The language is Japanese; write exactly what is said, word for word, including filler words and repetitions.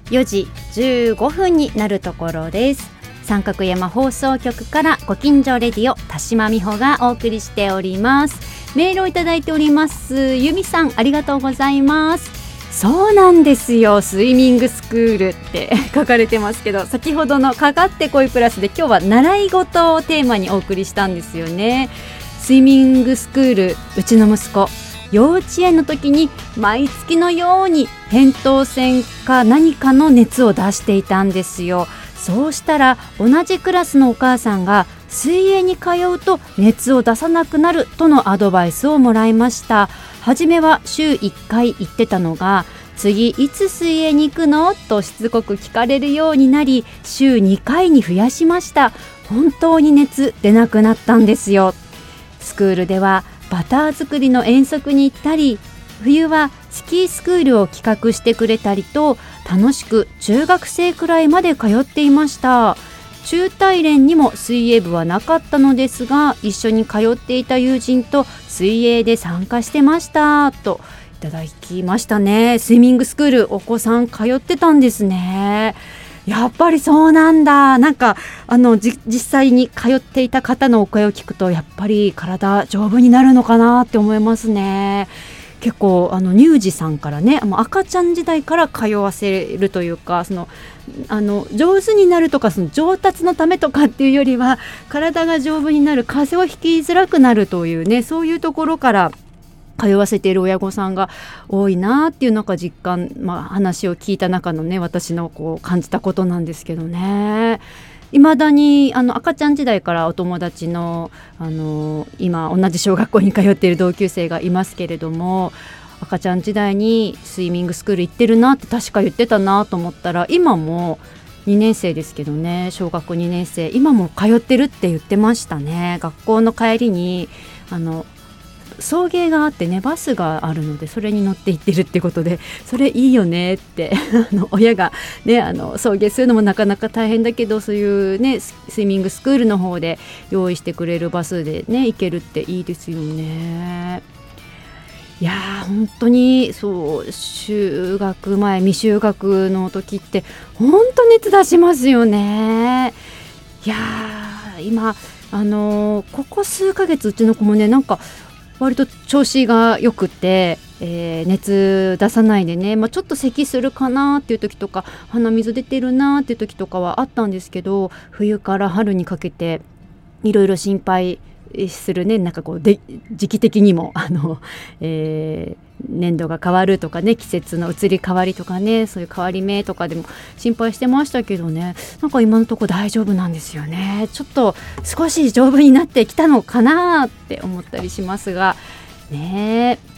よじじゅうごふんになるところです。三角山放送局からご近所レディオ田島美穂がお送りしております。メールをいただいております。由美さん、ありがとうございます。そうなんですよ、スイミングスクールって書かれてますけど、先ほどのかかってこいプラスで今日は習い事をテーマにお送りしたんですよね。スイミングスクール、うちの息子幼稚園の時に毎月のように扁桃腺か何かの熱を出していたんですよ。そうしたら同じクラスのお母さんが水泳に通うと熱を出さなくなるとのアドバイスをもらいました。初めは週いっかい行ってたのが、次いつ水泳に行くのとしつこく聞かれるようになり、週にかいに増やしました。本当に熱出なくなったんですよ。スクールではバター作りの遠足に行ったり、冬はスキースクールを企画してくれたりと、楽しく中学生くらいまで通っていました。中大連にも水泳部はなかったのですが、一緒に通っていた友人と水泳で参加してましたといただきましたね。スイミングスクールお子さん通ってたんですね。やっぱりそうなんだ。なんかあのじ実際に通っていた方のお声を聞くと、やっぱり体丈夫になるのかなって思いますね。結構あの乳児さんからね、赤ちゃん時代から通わせるというか、そのあの上手になるとか、その上達のためとかっていうよりは、体が丈夫になる、風邪をひきづらくなるというね、そういうところから通わせている親御さんが多いなっていうなんか実感、まあ、話を聞いた中のね、私のこう感じたことなんですけどね。未だにあの赤ちゃん時代からお友達の、あの今同じ小学校に通っている同級生がいますけれども、赤ちゃん時代にスイミングスクール行ってるなって確か言ってたなと思ったら、今もにねん生ですけどね、小学校にねん生、今も通ってるって言ってましたね。学校の帰りにあの送迎があってね、バスがあるのでそれに乗って行ってるってことで、それいいよねってあの親が、ね、あの送迎するのもなかなか大変だけど、そういう、ね、スイミングスクールの方で用意してくれるバスで、ね、行けるっていいですよね。いやー本当にそう、就学前未就学の時って本当熱出しますよね。いやー今あのー、ここ数ヶ月うちの子もね、なんか割と調子がよくて、えー、熱出さないでね、まあ、ちょっと咳するかなっていう時とか、鼻水出てるなっていう時とかはあったんですけど、冬から春にかけていろいろ心配するね、なんかこうで時期的にもあの、えー、年度が変わるとかね、季節の移り変わりとかね、そういう変わり目とかでも心配してましたけどね、なんか今のところ大丈夫なんですよね。ちょっと少し丈夫になってきたのかなって思ったりしますがね。